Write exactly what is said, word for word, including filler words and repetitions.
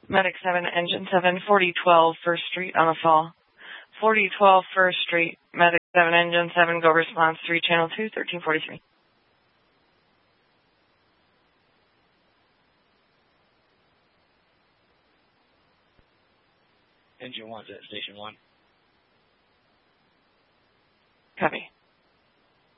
Medic seven, Engine seven, forty twelve First Street on a fall. forty twelve First Street, Medic seven, Engine seven, go response three, Channel two, thirteen forty-three. Engine one's at Station one.